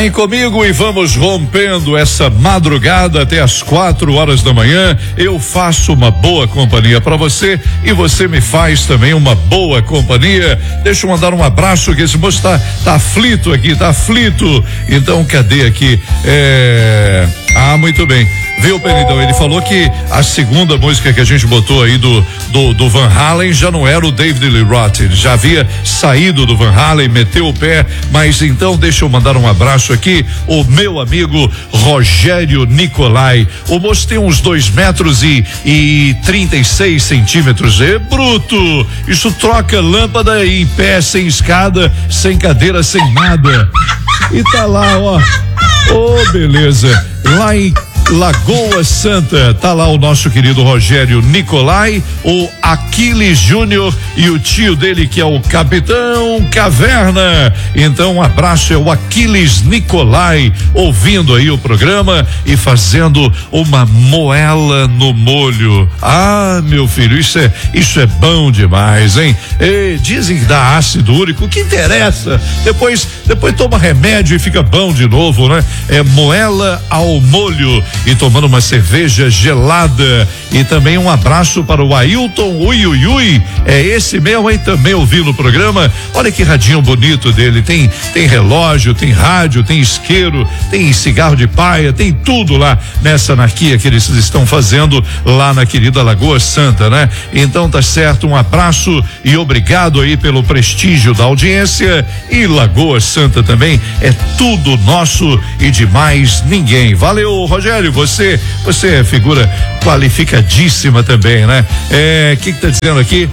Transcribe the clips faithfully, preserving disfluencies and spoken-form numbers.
Vem comigo e vamos rompendo essa madrugada até as quatro horas da manhã. Eu faço uma boa companhia para você e você me faz também uma boa companhia. Deixa eu mandar um abraço, que esse moço tá, tá aflito aqui, tá aflito. Então, cadê aqui? É... Ah, muito bem. Viu, Penidão? Ele falou que a segunda música que a gente botou aí do, do, do Van Halen já não era o David Lee Roth. Ele já havia saído do Van Halen, meteu o pé. Mas então, deixa eu mandar um abraço aqui. O meu amigo Rogério Nicolai. O moço tem uns dois metros e, e trinta e seis centímetros. É bruto. Isso troca lâmpada em pé, sem escada, sem cadeira, sem nada. E tá lá, ó. Oh, beleza. Lá em Lagoa Santa, tá lá o nosso querido Rogério Nicolai, o Aquiles Júnior e o tio dele, que é o Capitão Caverna. Então, um abraço, é o Aquiles Nicolai, ouvindo aí o programa e fazendo uma moela no molho. Ah, meu filho, isso é, isso é bom demais, hein? E dizem que dá ácido úrico, o que interessa? Depois, depois toma remédio e fica bom de novo, né? É moela ao molho. E tomando uma cerveja gelada. E também um abraço para o Ailton Ui Ui Ui, é esse mesmo aí, também ouvindo o programa. Olha que radinho bonito dele, tem tem relógio, tem rádio, tem isqueiro, tem cigarro de paia, tem tudo lá nessa anarquia que eles estão fazendo lá na querida Lagoa Santa, né? Então tá certo, um abraço e obrigado aí pelo prestígio da audiência. E Lagoa Santa também é tudo nosso e de mais ninguém. Valeu, Rogério. Você, você é figura qualificadíssima também, né? É, que que tá dizendo aqui?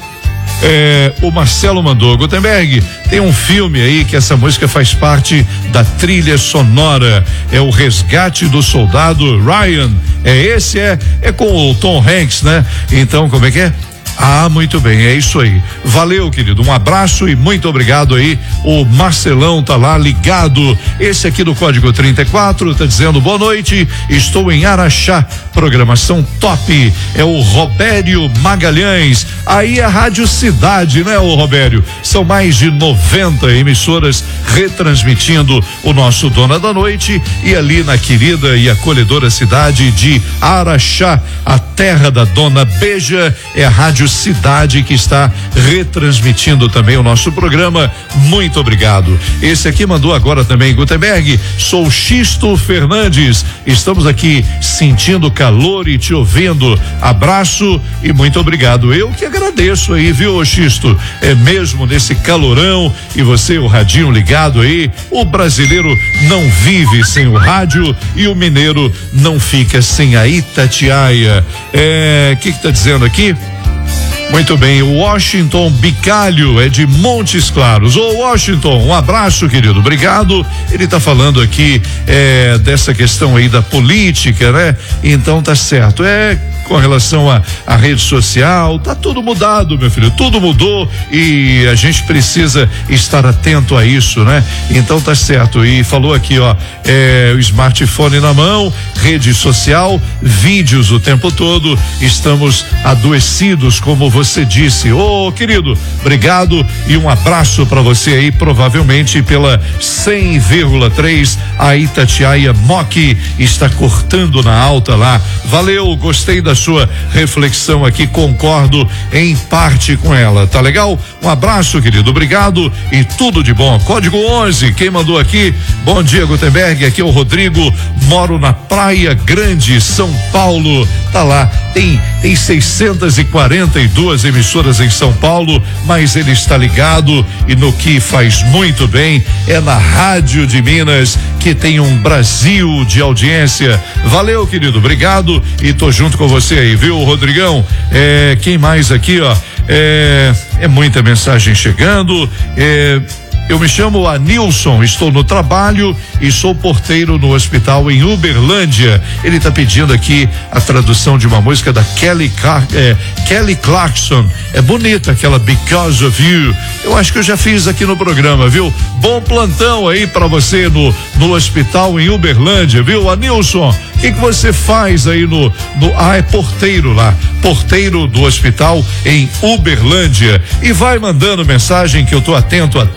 É, o Marcelo mandou, Gutenberg, tem um filme aí que essa música faz parte da trilha sonora, é o Resgate do Soldado Ryan. É esse, é, é com o Tom Hanks, né? Então, como é que é? Ah, muito bem, é isso aí. Valeu, querido, um abraço e muito obrigado aí. O Marcelão tá lá ligado. Esse aqui do Código trinta e quatro tá dizendo boa noite, estou em Araxá, programação top. É o Robério Magalhães. Aí a Rádio Cidade, né, o Robério? São mais de noventa emissoras retransmitindo o nosso Dona da Noite, e ali na querida e acolhedora cidade de Araxá, a terra da Dona Beija, é a Rádio Cidade que está retransmitindo também o nosso programa. Muito obrigado. Esse aqui mandou agora também, Gutenberg, sou Xisto Fernandes, estamos aqui sentindo calor e te ouvindo. Abraço e muito obrigado. Eu que agradeço aí, viu, Xisto? É mesmo nesse calorão, e você, o radinho ligado aí. O brasileiro não vive sem o rádio e o mineiro não fica sem a Itatiaia. É, que que tá dizendo aqui? Muito bem, o Washington Bicalho é de Montes Claros. Ô Washington, um abraço, querido, obrigado. Ele tá falando aqui é, dessa questão aí da política, né? Então tá certo, é com relação à a, a rede social, tá tudo mudado, meu filho, tudo mudou e a gente precisa estar atento a isso, né? Então tá certo, e falou aqui, ó, é, o smartphone na mão, rede social, vídeos o tempo todo, estamos adoecidos, como você disse. Ô, oh, querido, obrigado e um abraço para você aí, provavelmente pela cem vírgula três, a Itatiaia Moc está cortando na alta lá. Valeu, gostei da sua reflexão aqui, concordo em parte com ela, tá legal? Um abraço, querido, obrigado e tudo de bom. Código onze, quem mandou aqui? Bom dia, Gutenberg, aqui é o Rodrigo, moro na Praia Grande, São Paulo. Tá lá, tem tem seiscentas e quarenta e duas emissoras em São Paulo, mas ele está ligado e no que faz muito bem é na Rádio de Minas, que tem um Brasil de audiência. Valeu, querido, obrigado e tô junto com você aí, viu, Rodrigão? É, quem mais aqui, ó? É, é muita mensagem chegando. É, eu me chamo Anilson, estou no trabalho e sou porteiro no hospital em Uberlândia. Ele está pedindo aqui a tradução de uma música da Kelly, Car é, Kelly Clarkson. É bonita aquela Because of You. Eu acho que eu já fiz aqui no programa, viu? Bom plantão aí para você no, no hospital em Uberlândia, viu, Anilson? O que que você faz aí no, no ah, é porteiro lá, porteiro do hospital em Uberlândia, e vai mandando mensagem que eu tô atento a tudo.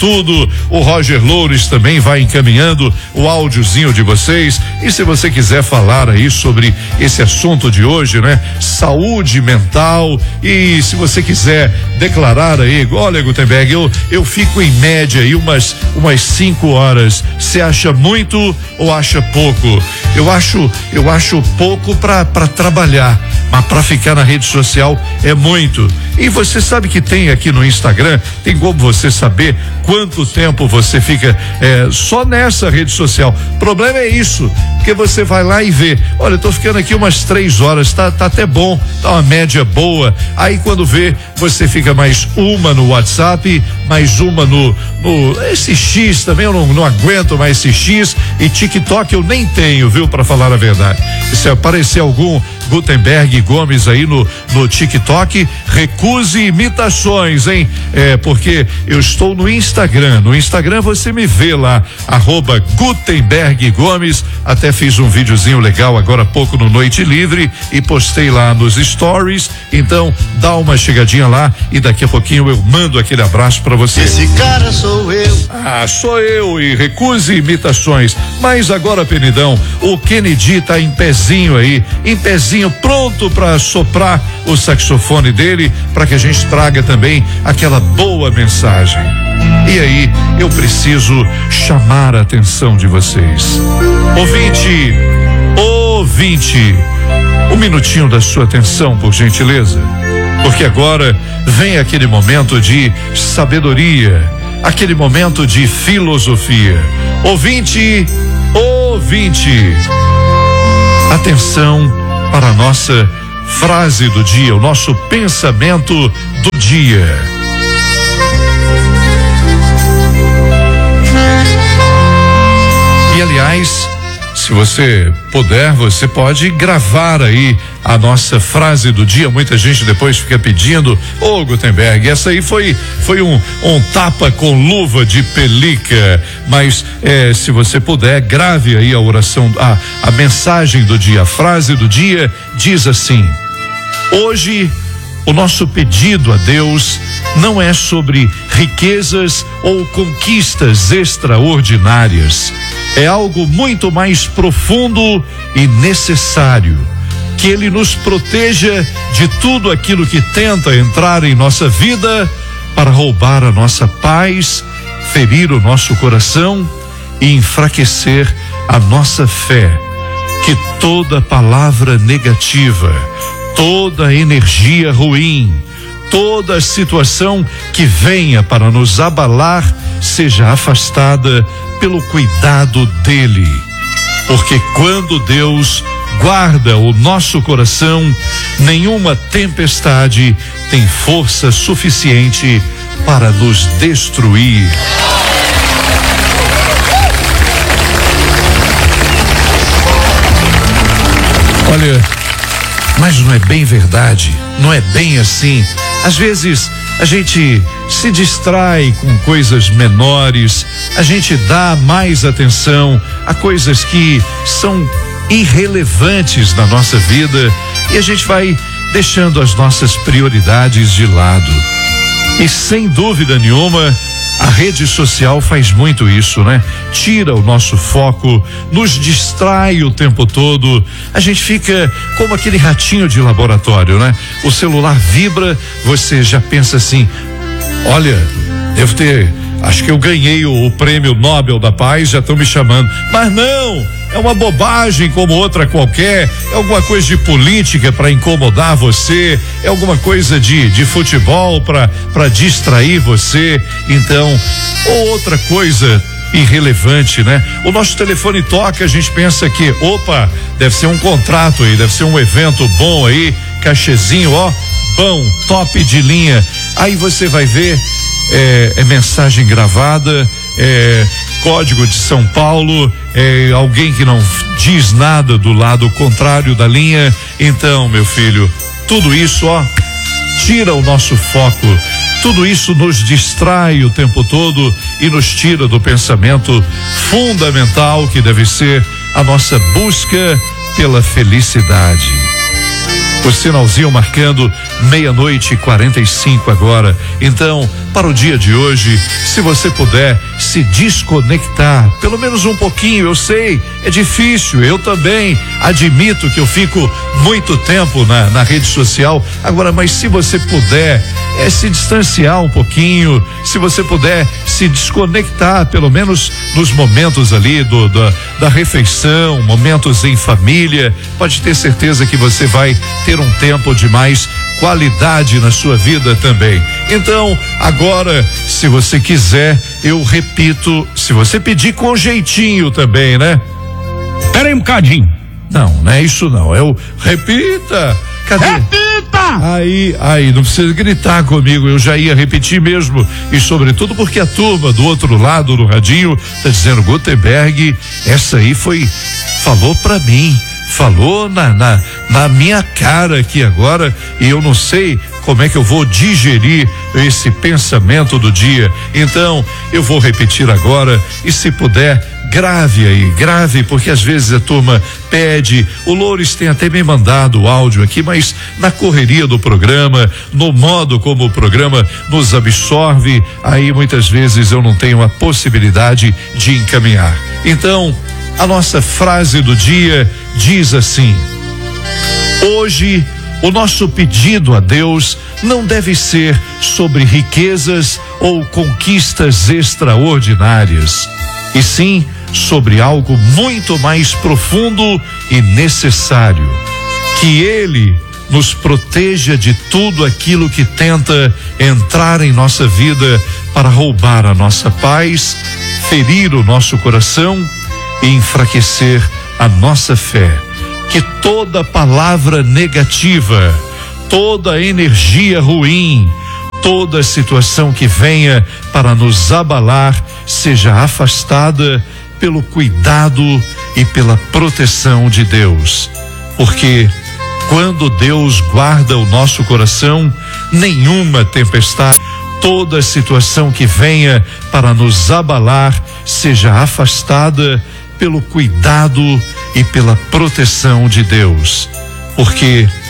encaminhando, o Roger Loures também vai encaminhando o áudiozinho de vocês. E se você quiser falar aí sobre esse assunto de hoje, né? Saúde mental, e se você quiser declarar aí, olha, Gutenberg, eu, eu fico em média aí umas, umas cinco horas. Você acha muito ou acha pouco? Eu acho, eu acho pouco para para trabalhar, mas para ficar na rede social é muito. E você sabe que tem aqui no Instagram, tem como você saber quanto tempo você fica é, só nessa rede social. O problema é isso, porque você vai lá e vê, olha, eu tô ficando aqui umas três horas, tá, tá até bom, tá uma média boa. Aí quando vê, você fica mais uma no WhatsApp, mais uma no, no esse X também, eu não, não aguento mais esse X, e TikTok eu nem tenho, viu, para falar a verdade. Se aparecer algum Gutenberg Gomes aí no, no TikTok, recuse imitações, hein? É, porque eu estou no Instagram. No Instagram você me vê lá, arroba Gutenberg Gomes. Até fiz um videozinho legal agora há pouco no Noite Livre e postei lá nos stories. Então, dá uma chegadinha lá e daqui a pouquinho eu mando aquele abraço pra você. Esse cara sou eu. Ah, sou eu, e recuse imitações. Mas agora, Penidão, o Kennedy tá em pezinho aí, em pezinho, pronto para soprar o saxofone dele, para que a gente traga também aquela boa mensagem. E aí, eu preciso chamar a atenção de vocês. Ouvinte, ouvinte, um minutinho da sua atenção, por gentileza, porque agora vem aquele momento de sabedoria, aquele momento de filosofia. Ouvinte, ouvinte, atenção para a nossa frase do dia, o nosso pensamento do dia. E aliás, se você puder, você pode gravar aí a nossa frase do dia. Muita gente depois fica pedindo, ô oh, Gutenberg, essa aí foi foi um, um tapa com luva de pelica, mas é, se você puder, grave aí a oração, a, a mensagem do dia. A frase do dia diz assim: hoje o nosso pedido a Deus não é sobre riquezas ou conquistas extraordinárias. É algo muito mais profundo e necessário. Que Ele nos proteja de tudo aquilo que tenta entrar em nossa vida para roubar a nossa paz, ferir o nosso coração e enfraquecer a nossa fé. Que toda palavra negativa, toda energia ruim, toda situação que venha para nos abalar seja afastada pelo cuidado dele. Porque quando Deus guarda o nosso coração, nenhuma tempestade tem força suficiente para nos destruir. Olha, mas não é bem verdade, não é bem assim. Às vezes a gente se distrai com coisas menores, a gente dá mais atenção a coisas que são irrelevantes na nossa vida e a gente vai deixando as nossas prioridades de lado. E sem dúvida nenhuma, a rede social faz muito isso, né? Tira o nosso foco, nos distrai o tempo todo. A gente fica como aquele ratinho de laboratório, né? O celular vibra, você já pensa assim: olha, devo ter, acho que eu ganhei o, o prêmio Nobel da Paz, já estão me chamando. Mas não, é uma bobagem como outra qualquer, é alguma coisa de política para incomodar você, é alguma coisa de, de futebol para para distrair você. Então, ou outra coisa irrelevante, né? O nosso telefone toca, a gente pensa que, opa, deve ser um contrato aí, deve ser um evento bom aí, cachezinho, ó, bom, top de linha. Aí você vai ver, é, é mensagem gravada, é código de São Paulo, é alguém que não diz nada do lado contrário da linha. Então, meu filho, tudo isso, ó, tira o nosso foco. Tudo isso nos distrai o tempo todo e nos tira do pensamento fundamental que deve ser a nossa busca pela felicidade. O sinalzinho marcando meia-noite e quarenta e cinco agora. Então, para o dia de hoje, se você puder se desconectar, pelo menos um pouquinho, eu sei, é difícil, eu também admito que eu fico muito tempo na, na rede social, agora, mas se você puder é, se distanciar um pouquinho, se você puder se desconectar, pelo menos nos momentos ali do, da, da refeição, momentos em família, pode ter certeza que você vai ter um tempo de mais qualidade na sua vida também. Então, agora, se você quiser, eu repito, se você pedir com jeitinho também, né? Pera aí um bocadinho. Não, não é isso não, é o repita. Cadê? Repita! Aí, aí, não precisa gritar comigo, eu já ia repetir mesmo, e sobretudo porque a turma do outro lado do radinho tá dizendo, Gutenberg, essa aí foi, falou pra mim, falou na, na, na minha cara aqui agora, e eu não sei como é que eu vou digerir esse pensamento do dia. Então, eu vou repetir agora, e se puder, grave aí, grave, porque às vezes a turma pede, o Loures tem até me mandado o áudio aqui, mas na correria do programa, no modo como o programa nos absorve, aí muitas vezes eu não tenho a possibilidade de encaminhar. Então, a nossa frase do dia diz assim: hoje, o nosso pedido a Deus não deve ser sobre riquezas ou conquistas extraordinárias, e sim sobre algo muito mais profundo e necessário. Que Ele nos proteja de tudo aquilo que tenta entrar em nossa vida para roubar a nossa paz, ferir o nosso coração e enfraquecer a nossa fé. Que toda palavra negativa, toda energia ruim, toda situação que venha para nos abalar seja afastada pelo cuidado e pela proteção de Deus. Porque quando Deus guarda o nosso coração, nenhuma tempestade, toda situação que venha para nos abalar seja afastada pelo cuidado e pela proteção de Deus. Porque